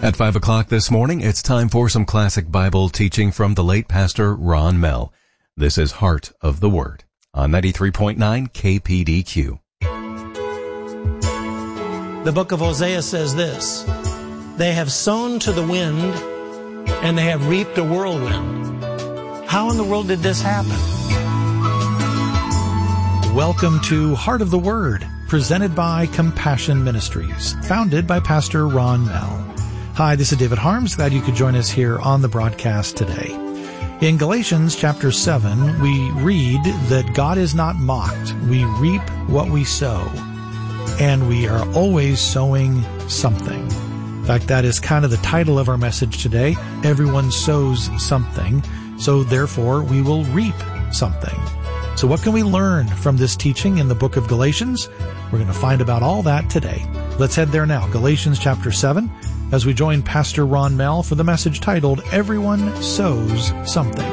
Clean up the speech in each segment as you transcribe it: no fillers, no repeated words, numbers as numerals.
At 5 o'clock this morning, it's time for some classic Bible teaching from the late Pastor Ron Mell. This is Heart of the Word on 93.9 KPDQ. The book of Hosea says this: they have sown to the wind and they have reaped a whirlwind. How in the world did this happen? Welcome to Heart of the Word, presented by Compassion Ministries, founded by Pastor Ron Mell. Hi, this is David Harms. Glad you could join us here on the broadcast today. In Galatians chapter 7, we read that God is not mocked. We reap what we sow, and we are always sowing something. In fact, that is kind of the title of our message today. Everyone sows something, so therefore we will reap something. So what can we learn from this teaching in the book of Galatians? We're going to find about all that today. Let's head there now. Galatians chapter 7, as we join Pastor Ron Mell for the message titled, Everyone Sows Something.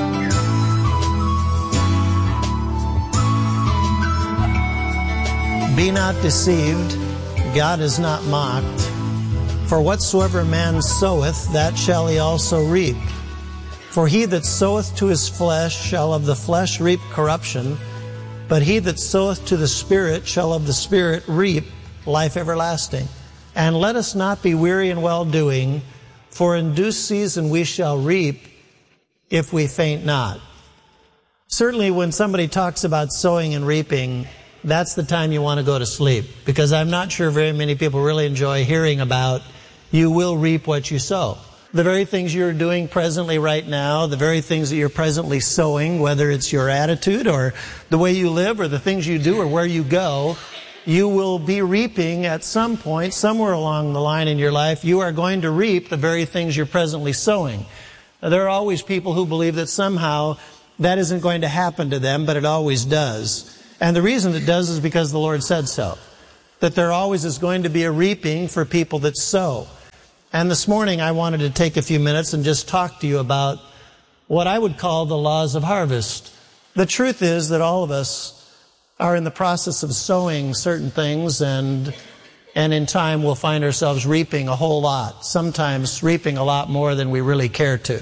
Be not deceived, God is not mocked. For whatsoever man soweth, that shall he also reap. For he that soweth to his flesh shall of the flesh reap corruption, but he that soweth to the Spirit shall of the Spirit reap life everlasting. And let us not be weary in well-doing, for in due season we shall reap if we faint not. Certainly when somebody talks about sowing and reaping, that's the time you want to go to sleep, because I'm not sure very many people really enjoy hearing about you will reap what you sow. The very things you're doing presently right now, the very things that you're presently sowing, whether it's your attitude or the way you live or the things you do or where you go, you will be reaping at some point, somewhere along the line in your life. You are going to reap the very things you're presently sowing. Now, there are always people who believe that somehow that isn't going to happen to them, but it always does. And the reason it does is because the Lord said so. That there always is going to be a reaping for people that sow. And this morning I wanted to take a few minutes and just talk to you about what I would call the laws of harvest. The truth is that all of us are in the process of sowing certain things, and in time we'll find ourselves reaping a whole lot, sometimes reaping a lot more than we really care to.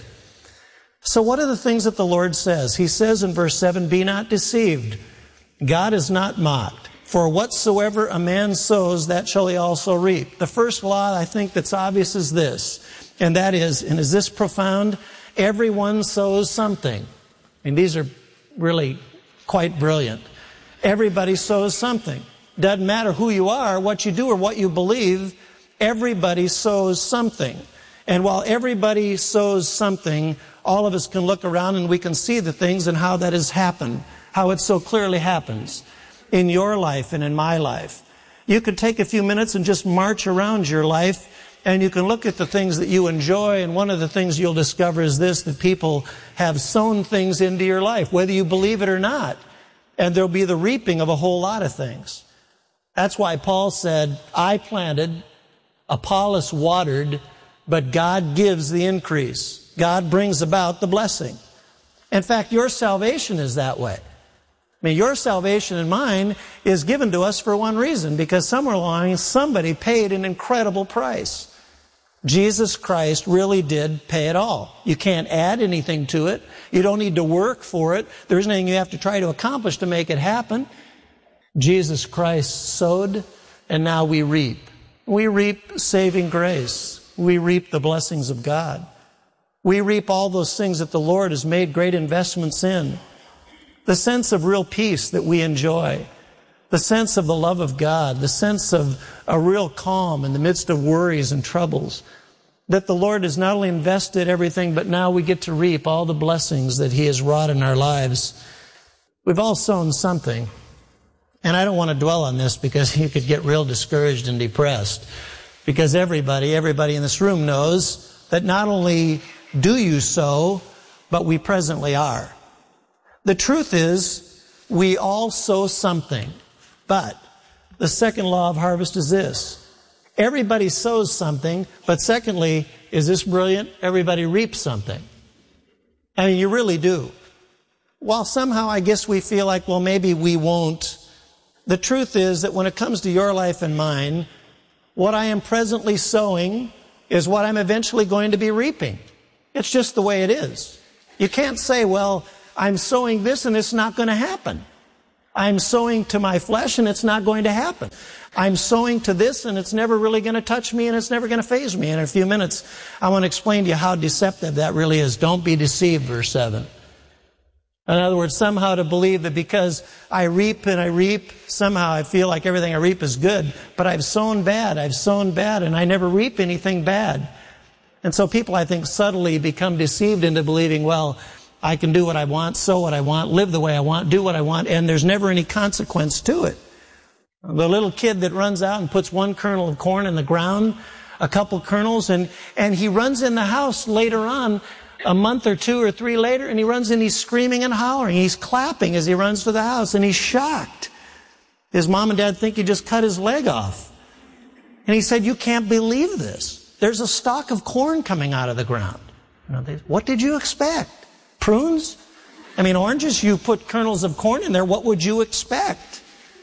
So what are the things that the Lord says? He says in verse 7, be not deceived. God is not mocked. For whatsoever a man sows, that shall he also reap. The first law I think that's obvious is this, and that is, and is this profound? Everyone sows something. And these are really quite brilliant. Everybody sows something. Doesn't matter who you are, what you do, or what you believe, everybody sows something. And while everybody sows something, all of us can look around and we can see the things and how that has happened, how it so clearly happens in your life and in my life. You could take a few minutes and just march around your life, and you can look at the things that you enjoy, and one of the things you'll discover is this, that people have sown things into your life, whether you believe it or not. And there'll be the reaping of a whole lot of things. That's why Paul said, I planted, Apollos watered, but God gives the increase. God brings about the blessing. In fact, your salvation is that way. I mean, your salvation and mine is given to us for one reason, because somewhere along somebody paid an incredible price. Jesus Christ really did pay it all. You can't add anything to it. You don't need to work for it. There isn't anything you have to try to accomplish to make it happen. Jesus Christ sowed, and now we reap. We reap saving grace. We reap the blessings of God. We reap all those things that the Lord has made great investments in. The sense of real peace that we enjoy. The sense of the love of God. The sense of a real calm in the midst of worries and troubles. That the Lord has not only invested everything, but now we get to reap all the blessings that He has wrought in our lives. We've all sown something. And I don't want to dwell on this because you could get real discouraged and depressed. Because everybody in this room knows that not only do you sow, but we presently are. The truth is, we all sow something. But the second law of harvest is this. Everybody sows something, but secondly, is this brilliant? Everybody reaps something. I mean, you really do. While somehow I guess we feel like, well, maybe we won't. The truth is that when it comes to your life and mine, what I am presently sowing is what I'm eventually going to be reaping. It's just the way it is. You can't say, well, I'm sowing this and it's not going to happen. I'm sowing to my flesh and it's not going to happen. I'm sowing to this and it's never really going to touch me and it's never going to faze me. And in a few minutes, I want to explain to you how deceptive that really is. Don't be deceived, verse 7. In other words, somehow to believe that because I reap and I reap, somehow I feel like everything I reap is good, but I've sown bad, and I never reap anything bad. And so people, I think, subtly become deceived into believing, well, I can do what I want, sow what I want, live the way I want, do what I want, and there's never any consequence to it. The little kid that runs out and puts one kernel of corn in the ground, a couple kernels, and he runs in the house later on, a month or 2 or 3 later, and he runs in, he's screaming and hollering. He's clapping as he runs to the house, and he's shocked. His mom and dad think he just cut his leg off. And he said, you can't believe this. There's a stalk of corn coming out of the ground. What did you expect? Prunes? Oranges, you put kernels of corn in there, what would you expect?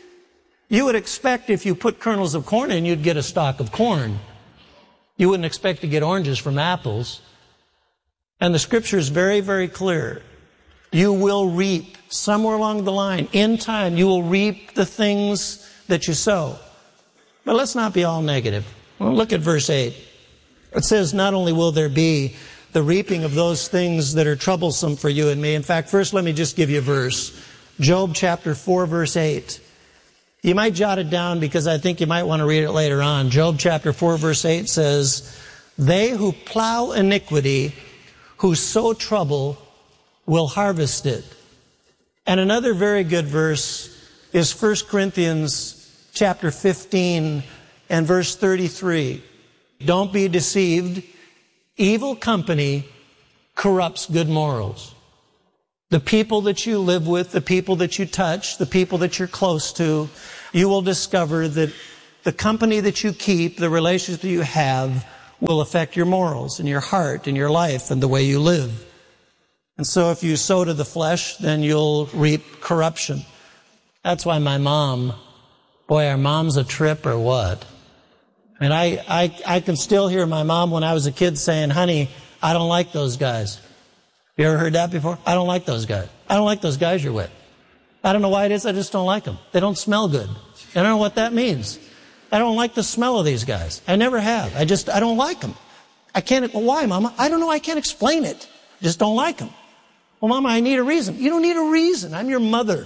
You would expect if you put kernels of corn in, you'd get a stalk of corn. You wouldn't expect to get oranges from apples. And the scripture is very, very clear. You will reap somewhere along the line. In time, you will reap the things that you sow. But let's not be all negative. Well, look at verse 8. It says, not only will there be the reaping of those things that are troublesome for you and me. In fact, first let me just give you a verse. Job chapter 4, verse 8. You might jot it down because I think you might want to read it later on. Job chapter 4, verse 8 says, they who plow iniquity, who sow trouble, will harvest it. And another very good verse is 1 Corinthians chapter 15 and verse 33. Don't be deceived. Evil company corrupts good morals. The people that you live with, the people that you touch, the people that you're close to, you will discover that the company that you keep, the relationships that you have, will affect your morals and your heart and your life and the way you live. And so if you sow to the flesh, then you'll reap corruption. That's why my mom, boy, our mom's a trip or what? And I can still hear my mom when I was a kid saying, honey, I don't like those guys. You ever heard that before? I don't like those guys. I don't like those guys you're with. I don't know why it is, I just don't like them. They don't smell good. I don't know what that means. I don't like the smell of these guys. I never have. I don't like them. I can't, well, why, Mama? I don't know, I can't explain it. I just don't like them. Well, Mama, I need a reason. You don't need a reason. I'm your mother.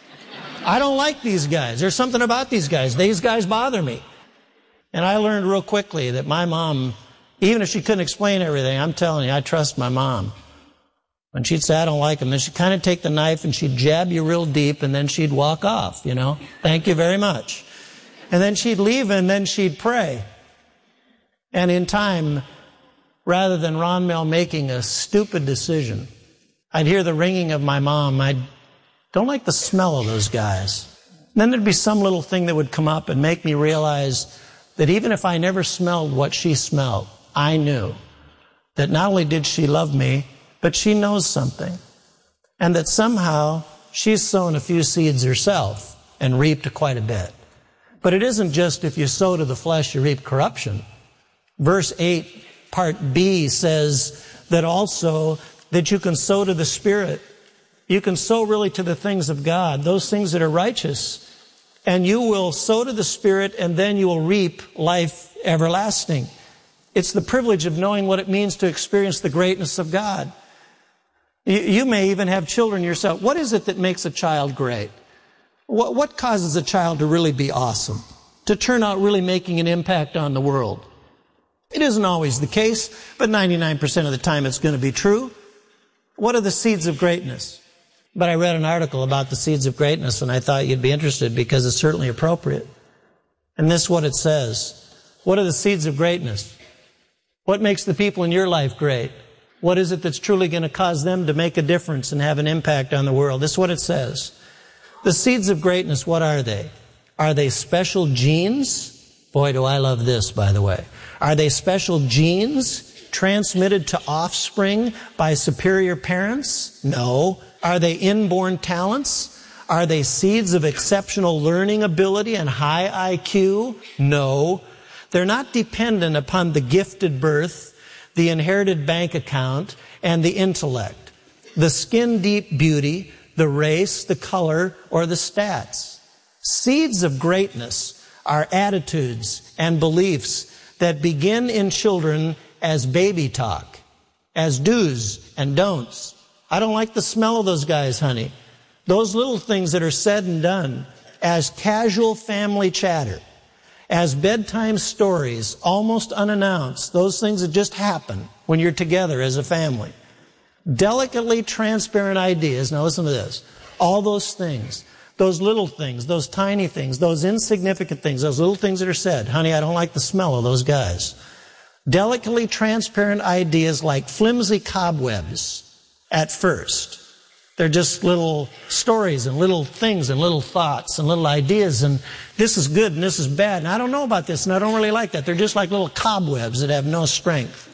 I don't like these guys. There's something about these guys. These guys bother me. And I learned real quickly that my mom, even if she couldn't explain everything, I'm telling you, I trust my mom. When she'd say, I don't like them, then she'd kind of take the knife and she'd jab you real deep and then she'd walk off, Thank you very much. And then she'd leave and then she'd pray. And in time, rather than Ron Mel making a stupid decision, I'd hear the ringing of my mom. I don't like the smell of those guys. And then there'd be some little thing that would come up and make me realize that even if I never smelled what she smelled, I knew that not only did she love me, but she knows something. And that somehow she's sown a few seeds herself and reaped quite a bit. But it isn't just if you sow to the flesh, you reap corruption. Verse 8, part B says that also that you can sow to the Spirit. You can sow really to the things of God, those things that are righteous. And you will sow to the Spirit, and then you will reap life everlasting. It's the privilege of knowing what it means to experience the greatness of God. You may even have children yourself. What is it that makes a child great? What causes a child to really be awesome? To turn out really making an impact on the world? It isn't always the case, but 99% of the time it's going to be true. What are the seeds of greatness? But I read an article about the seeds of greatness and I thought you'd be interested because it's certainly appropriate. And this is what it says. What are the seeds of greatness? What makes the people in your life great? What is it that's truly going to cause them to make a difference and have an impact on the world? This is what it says. The seeds of greatness, what are they? Are they special genes? Boy, do I love this, by the way. Are they special genes transmitted to offspring by superior parents? No. Are they inborn talents? Are they seeds of exceptional learning ability and high IQ? No. They're not dependent upon the gifted birth, the inherited bank account, and the intellect, the skin-deep beauty, the race, the color, or the stats. Seeds of greatness are attitudes and beliefs that begin in children as baby talk, as do's and don'ts. I don't like the smell of those guys, honey. Those little things that are said and done as casual family chatter, as bedtime stories, almost unannounced, those things that just happen when you're together as a family. Delicately transparent ideas, now listen to this, all those things, those little things, those tiny things, those insignificant things, those little things that are said, honey, I don't like the smell of those guys. Delicately transparent ideas like flimsy cobwebs at first. They're just little stories and little things and little thoughts and little ideas, and this is good and this is bad, and I don't know about this and I don't really like that. They're just like little cobwebs that have no strength.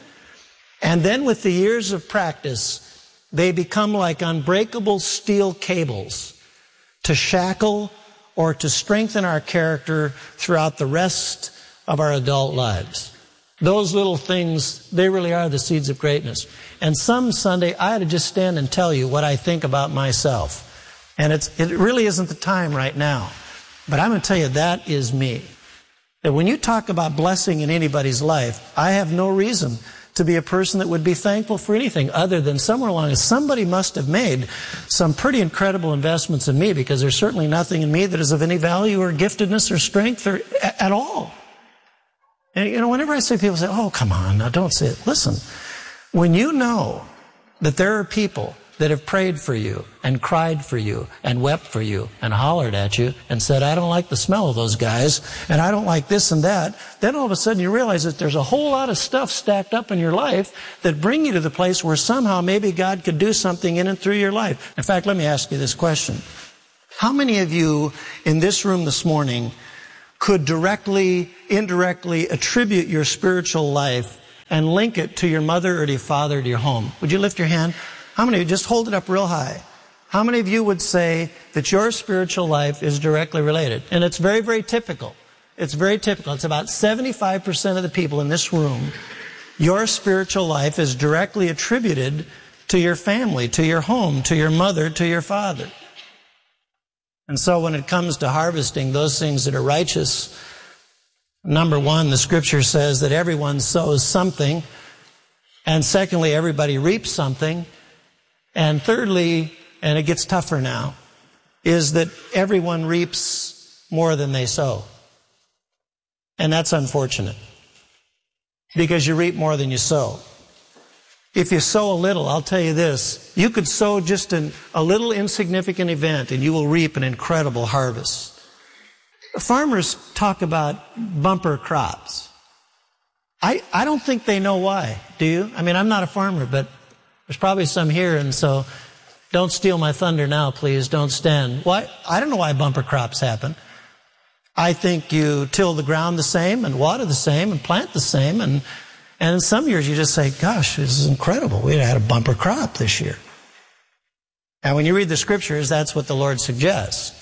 And then with the years of practice, they become like unbreakable steel cables to shackle or to strengthen our character throughout the rest of our adult lives. Those little things, they really are the seeds of greatness. And some Sunday, I ought to just stand and tell you what I think about myself. And it really isn't the time right now. But I'm going to tell you, that is me. That when you talk about blessing in anybody's life, I have no reason to be a person that would be thankful for anything other than somewhere along somebody must have made some pretty incredible investments in me, because there's certainly nothing in me that is of any value or giftedness or strength or at all. And, you know, whenever I say, people say, oh, come on, now don't say it. Listen, when you know that there are people that have prayed for you and cried for you and wept for you and hollered at you and said, I don't like the smell of those guys and I don't like this and that, then all of a sudden you realize that there's a whole lot of stuff stacked up in your life that bring you to the place where somehow maybe God could do something in and through your life. In fact, let me ask you this question. How many of you in this room this morning could directly, indirectly attribute your spiritual life and link it to your mother or to your father or to your home? Would you lift your hand? How many of you, just hold it up real high. How many of you would say that your spiritual life is directly related? And it's very, very typical. It's very typical. It's about 75% of the people in this room, your spiritual life is directly attributed to your family, to your home, to your mother, to your father. And so when it comes to harvesting those things that are righteous, number one, the Scripture says that everyone sows something. And secondly, everybody reaps something. And thirdly, and it gets tougher now, is that everyone reaps more than they sow. And that's unfortunate, because you reap more than you sow. If you sow a little, I'll tell you this, you could sow just a little insignificant event and you will reap an incredible harvest. Farmers talk about bumper crops. I don't think they know why, do you? I mean, I'm not a farmer, but there's probably some here, and so don't steal my thunder now, please. Don't stand. Why? I don't know why bumper crops happen. I think you till the ground the same and water the same and plant the same, and in some years you just say, gosh, this is incredible. We had a bumper crop this year. And when you read the Scriptures, that's what the Lord suggests.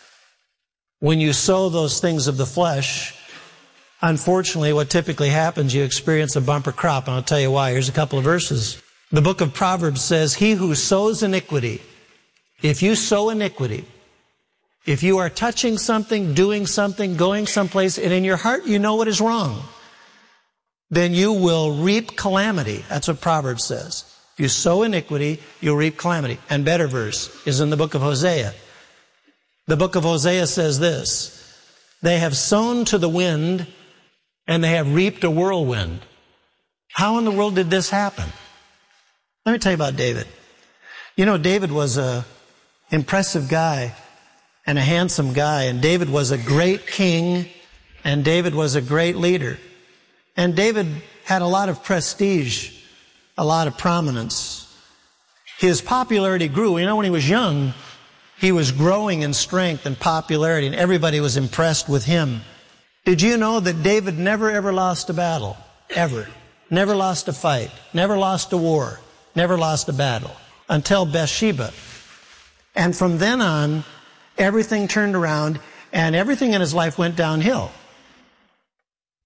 When you sow those things of the flesh, unfortunately, what typically happens, you experience a bumper crop, and I'll tell you why. Here's a couple of verses. The book of Proverbs says, he who sows iniquity, if you sow iniquity, if you are touching something, doing something, going someplace, and in your heart you know what is wrong, then you will reap calamity. That's what Proverbs says. If you sow iniquity, you'll reap calamity. And better verse is in the book of Hosea. The book of Hosea says this, they have sown to the wind and they have reaped a whirlwind. How in the world did this happen? Let me tell you about David. You know, David was an impressive guy and a handsome guy, and David was a great king, and David was a great leader. And David had a lot of prestige, a lot of prominence. His popularity grew. You know, when he was young, he was growing in strength and popularity, and everybody was impressed with him. Did you know that David never ever lost a battle? Ever. Never lost a fight. Never lost a war. Never lost a battle. Until Bathsheba. And from then on, everything turned around and everything in his life went downhill.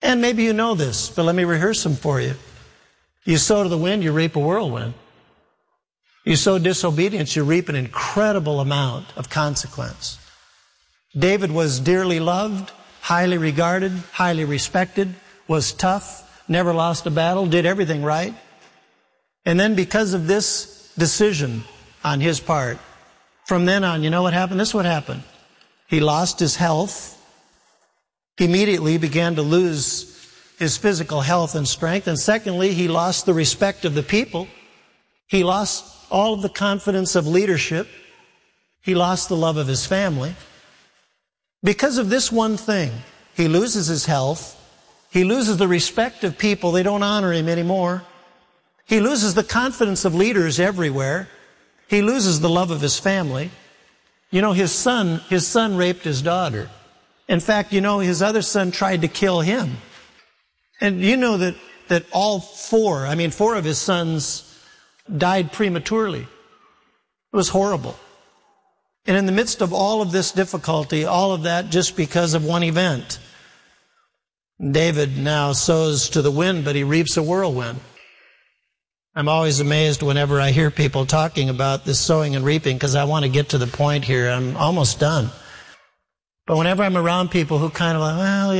And maybe you know this, but let me rehearse them for you. You sow to the wind, you reap a whirlwind. You sow disobedience, you reap an incredible amount of consequence. David was dearly loved, highly regarded, highly respected, was tough, never lost a battle, did everything right. And then because of this decision on his part, from then on, you know what happened? This is what happened. He lost his health. He immediately began to lose his physical health and strength. And secondly, he lost the respect of the people. He lost all of the confidence of leadership. He lost the love of his family. Because of this one thing, he loses his health. He loses the respect of people. They don't honor him anymore. He loses the confidence of leaders everywhere. He loses the love of his family. You know, his son raped his daughter. In fact, you know, his other son tried to kill him. And you know that all four of his sons died prematurely. It was horrible. And in the midst of all of this difficulty, all of that just because of one event, David now sows to the wind, but he reaps a whirlwind. I'm always amazed whenever I hear people talking about this sowing and reaping, because I want to get to the point here. I'm almost done. But whenever I'm around people who kind of like, well,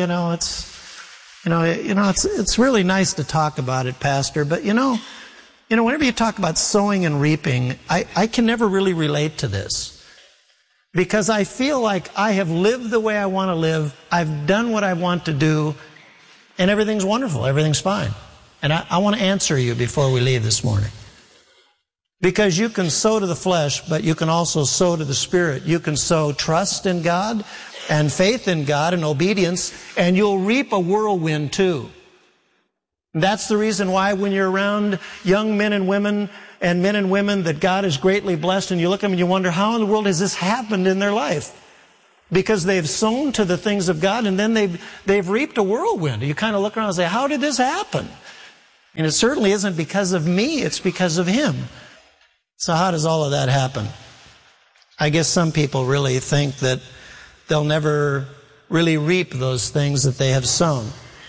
it's really nice to talk about it, Pastor, but whenever you talk about sowing and reaping, I can never really relate to this. Because I feel like I have lived the way I want to live, I've done what I want to do, and everything's wonderful, everything's fine. And I want to answer you before we leave this morning. Because you can sow to the flesh, but you can also sow to the Spirit. You can sow trust in God and faith in God and obedience, and you'll reap a whirlwind too. That's the reason why when you're around young men and women that God has greatly blessed, and you look at them and you wonder, how in the world has this happened in their life? Because they've sown to the things of God, and then they've reaped a whirlwind. You kind of look around and say, how did this happen? And it certainly isn't because of me, it's because of Him. So how does all of that happen? I guess some people really think that they'll never really reap those things that they have sown.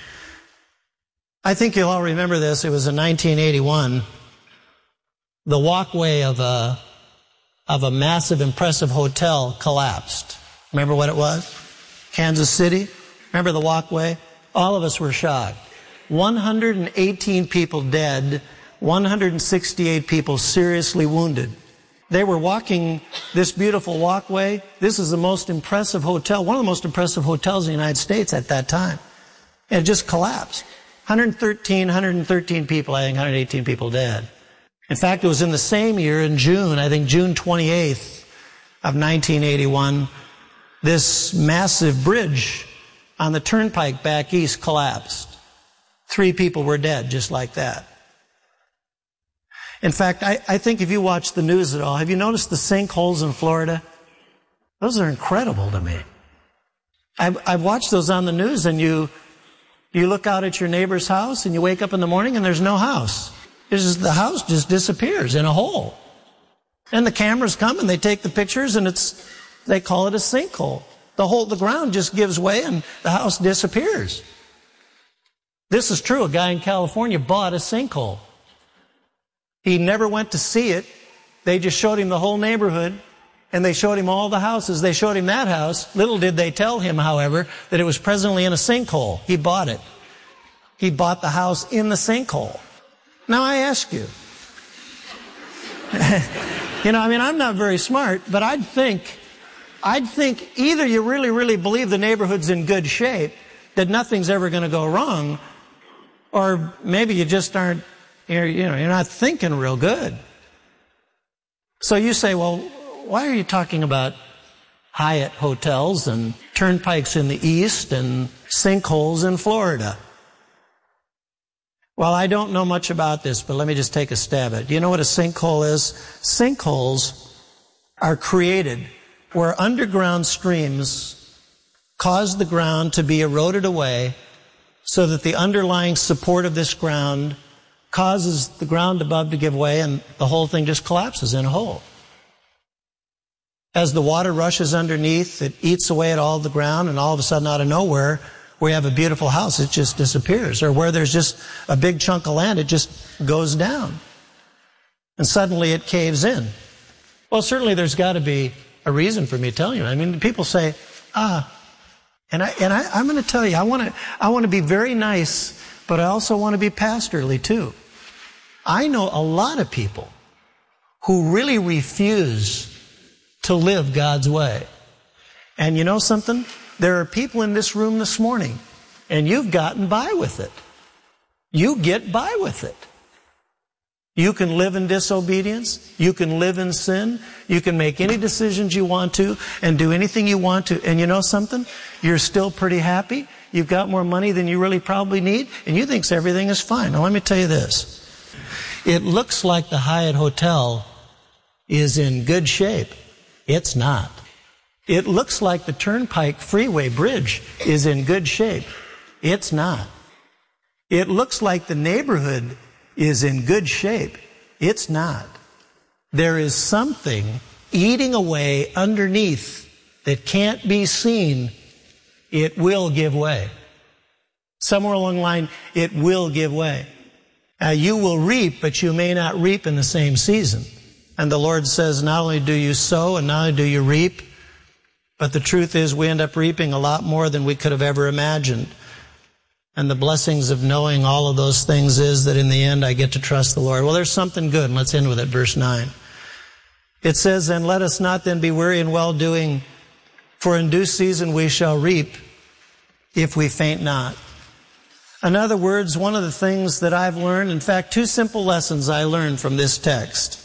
I think you'll all remember this. It was in 1981. The walkway of a massive, impressive hotel collapsed. Remember what it was? Kansas City. Remember the walkway? All of us were shocked. 118 people dead, 168 people seriously wounded. They were walking this beautiful walkway. This is the most impressive hotel, one of the most impressive hotels in the United States at that time. And it just collapsed. 113 people, I think 118 people dead. In fact, it was in the same year, in June, I think June 28th of 1981, this massive bridge on the turnpike back east collapsed. 3 people were dead, just like that. In fact, I think if you watch the news at all, have you noticed the sinkholes in Florida? Those are incredible to me. I've watched those on the news, and you look out at your neighbor's house, and you wake up in the morning, and there's no house. The house just disappears in a hole. And the cameras come, and they take the pictures, and they call it a sinkhole. The ground just gives way, and the house disappears. This is true. A guy in California bought a sinkhole. He never went to see it. They just showed him the whole neighborhood, and they showed him all the houses. They showed him that house. Little did they tell him, however, that it was presently in a sinkhole. He bought it. He bought the house in the sinkhole. Now I ask you, I'm not very smart, but I'd think either you really, really believe the neighborhood's in good shape, that nothing's ever going to go wrong, or maybe you just aren't, you're not thinking real good. So you say, well, why are you talking about Hyatt hotels and turnpikes in the east and sinkholes in Florida? Well, I don't know much about this, but let me just take a stab at it. Do you know what a sinkhole is? Sinkholes are created where underground streams cause the ground to be eroded away so that the underlying support of this ground causes the ground above to give way, and the whole thing just collapses in a hole. As the water rushes underneath, it eats away at all the ground, and all of a sudden, out of nowhere, Where you have a beautiful house, it just disappears. Or where there's just a big chunk of land, it just goes down. And suddenly it caves in. Well, certainly there's got to be a reason for me telling you. I mean, people say, I'm going to tell you, I want to be very nice, but I also want to be pastorly too. I know a lot of people who really refuse to live God's way. And you know something? There are people in this room this morning, and you've gotten by with it. You get by with it. You can live in disobedience. You can live in sin. You can make any decisions you want to and do anything you want to. And you know something? You're still pretty happy. You've got more money than you really probably need, and you think everything is fine. Now let me tell you this. It looks like the Hyatt Hotel is in good shape. It's not. It looks like the Turnpike Freeway Bridge is in good shape. It's not. It looks like the neighborhood is in good shape. It's not. There is something eating away underneath that can't be seen. It will give way. Somewhere along the line, it will give way. You will reap, but you may not reap in the same season. And the Lord says, not only do you sow and not only do you reap, but the truth is we end up reaping a lot more than we could have ever imagined. And the blessings of knowing all of those things is that in the end I get to trust the Lord. Well, there's something good, and let's end with it, verse 9. It says, and let us not then be weary in well-doing, for in due season we shall reap if we faint not. In other words, one of the things that I've learned, in fact, two simple lessons I learned from this text.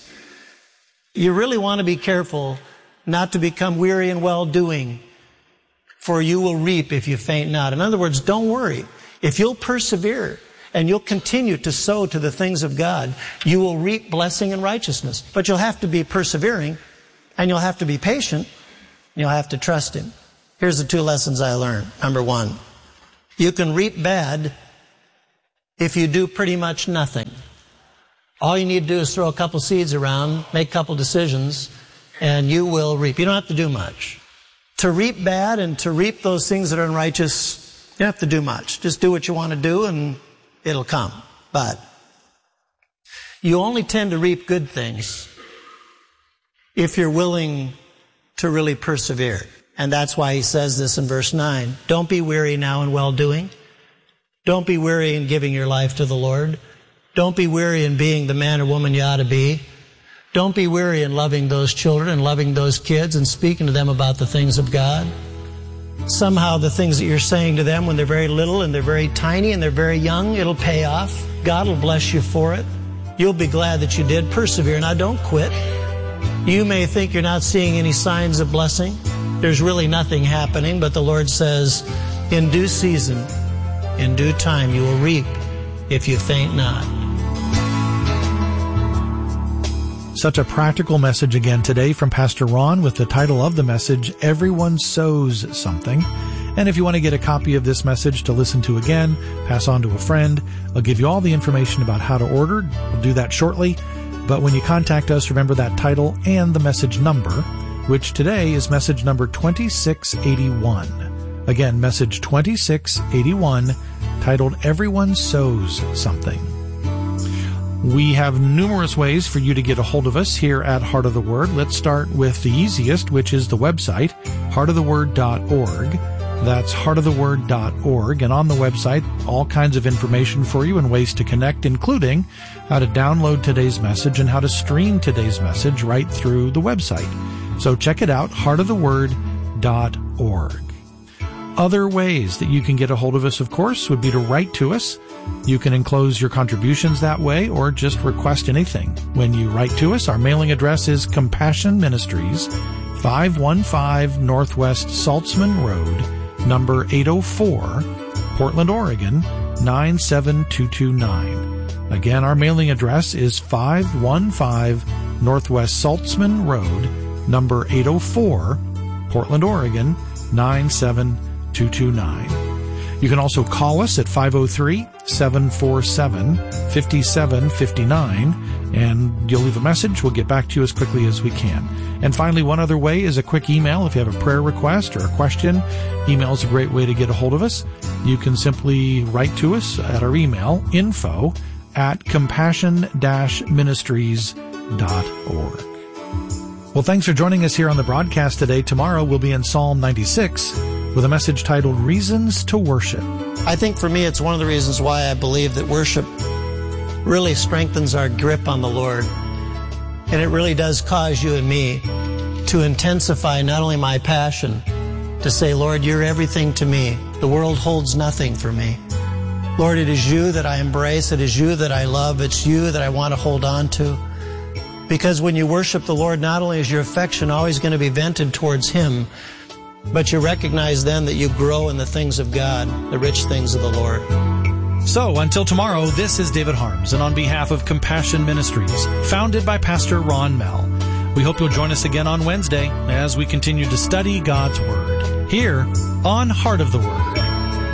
You really want to be careful not to become weary in well-doing, for you will reap if you faint not. In other words, don't worry. If you'll persevere and you'll continue to sow to the things of God, you will reap blessing and righteousness. But you'll have to be persevering, and you'll have to be patient, and you'll have to trust Him. Here's the two lessons I learned. Number one, you can reap bad if you do pretty much nothing. All you need to do is throw a couple seeds around, make a couple decisions, and you will reap. You don't have to do much. To reap bad and to reap those things that are unrighteous, you don't have to do much. Just do what you want to do and it'll come. But you only tend to reap good things if you're willing to really persevere. And that's why he says this in verse 9. Don't be weary now in well-doing. Don't be weary in giving your life to the Lord. Don't be weary in being the man or woman you ought to be. Don't be weary in loving those children and loving those kids and speaking to them about the things of God. Somehow the things that you're saying to them when they're very little and they're very tiny and they're very young, it'll pay off. God will bless you for it. You'll be glad that you did. Persevere. Now don't quit. You may think you're not seeing any signs of blessing. There's really nothing happening, but the Lord says, in due season, in due time, you will reap if you faint not. Such a practical message again today from Pastor Ron with the title of the message, Everyone Sows Something. And if you want to get a copy of this message to listen to again, pass on to a friend, I'll give you all the information about how to order. We'll do that shortly. But when you contact us, remember that title and the message number, which today is message number 2681. Again, message 2681, titled Everyone Sows Something. We have numerous ways for you to get a hold of us here at Heart of the Word. Let's start with the easiest, which is the website, heartoftheword.org. That's heartoftheword.org. And on the website, all kinds of information for you and ways to connect, including how to download today's message and how to stream today's message right through the website. So check it out, heartoftheword.org. Other ways that you can get a hold of us, of course, would be to write to us. You can enclose your contributions that way or just request anything. When you write to us, our mailing address is Compassion Ministries, 515 Northwest Saltzman Road, number 804, Portland, Oregon, 97229. Again, our mailing address is 515 Northwest Saltzman Road, number 804, Portland, Oregon, 97229. You can also call us at 503-747-5759, and you'll leave a message. We'll get back to you as quickly as we can. And finally, one other way is a quick email. If you have a prayer request or a question, email is a great way to get a hold of us. You can simply write to us at our email, info@compassion-ministries.org. Well, thanks for joining us here on the broadcast today. Tomorrow we'll be in Psalm 96 with a message titled Reasons to Worship. I think for me it's one of the reasons why I believe that worship really strengthens our grip on the Lord. And it really does cause you and me to intensify not only my passion, to say, Lord, you're everything to me. The world holds nothing for me. Lord, it is you that I embrace. It is you that I love. It's you that I want to hold on to. Because when you worship the Lord, not only is your affection always going to be vented towards Him, but you recognize then that you grow in the things of God, the rich things of the Lord. So, until tomorrow, this is David Harms, and on behalf of Compassion Ministries, founded by Pastor Ron Mell, we hope you'll join us again on Wednesday as we continue to study God's Word, here on Heart of the Word.